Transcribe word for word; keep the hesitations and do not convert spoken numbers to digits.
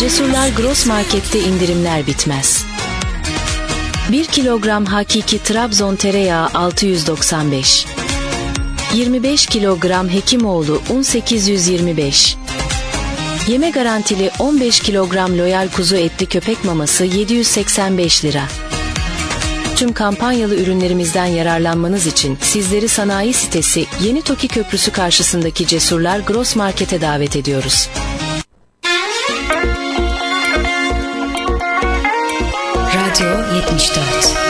Cesurlar Gross Market'te indirimler bitmez. bir kilogram hakiki Trabzon tereyağı altı yüz doksan beş. yirmi beş kilogram Hekimoğlu un sekiz yüz yirmi beş. Yeme garantili on beş kilogram Loyal kuzu etli köpek maması yedi yüz seksen beş lira. Tüm kampanyalı ürünlerimizden yararlanmanız için sizleri sanayi sitesi Yeni Toki Köprüsü karşısındaki Cesurlar Gross Market'e davet ediyoruz. Radyo yetmiş dört.